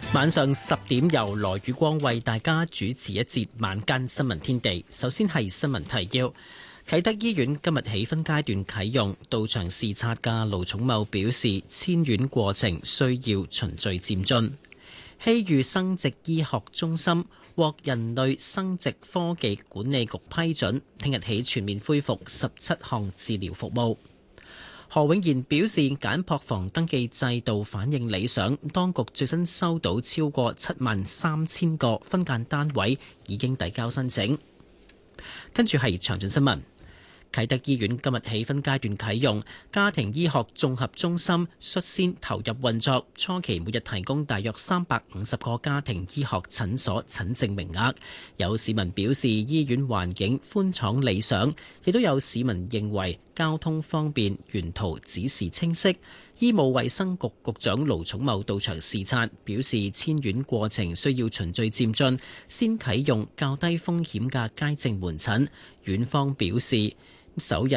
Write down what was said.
晚上10點由羅宇光為大家主持一節晚間新聞天地。首先係新聞提要：啟德醫院今日起分階段啟用，到場視察嘅盧寵茂表示，遷院過程需要循序漸進。希預生殖醫學中心獲人類生殖科技管理局批准，聽日起全面恢復17項治療服務。何永賢表示，簡樸房登記制度反應理想，當局最新收到超過73000個分間單位已經遞交申請。跟住係詳盡新聞。啟德醫院今日起分階段啟用，家庭醫學綜合中心率先投入運作，初期每日提供大約350個家庭醫學診所診症名額。有市民表示醫院環境寬敞理想，亦都有市民認為交通方便，沿途指示清晰。醫務衛生局局長盧寵茂到場視察，表示遷院過程需要循序漸進，先啟用較低風險嘅街症門診。院方表示，首日